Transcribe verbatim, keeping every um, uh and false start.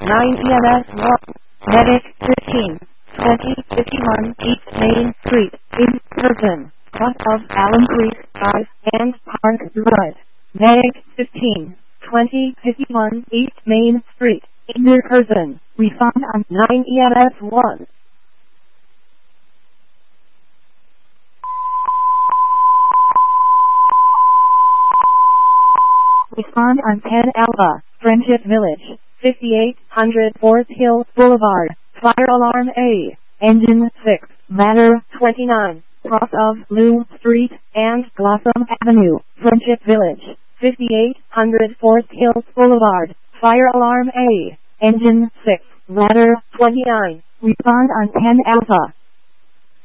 nine E M S one. Medic fifteen twenty fifty-one East Main Street, in Curzon, cross of Allen Creek Drive and Park Drive. Medic fifteen twenty fifty-one East Main Street, in Curzon. Refund on nine E M S one. Respond on ten Alpha, Friendship Village, fifty-eight hundred Forest Hill Boulevard, Fire Alarm A, Engine six, Ladder twenty-nine, cross of Lou Street and Blossom Avenue, Friendship Village, fifty-eight hundred Forest Hills Boulevard, Fire Alarm A, Engine six, Ladder twenty-nine, respond on ten Alpha.